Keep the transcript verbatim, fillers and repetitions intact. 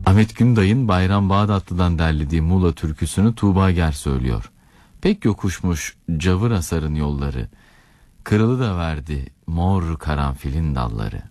Ahmet Günday'ın Bayram Bağdatlı'dan derlediği Muğla türküsünü Tuğba Ger söylüyor. Pek yokuşmuş Cavır Asar'ın yolları, kırılı da verdi mor karanfilin dalları.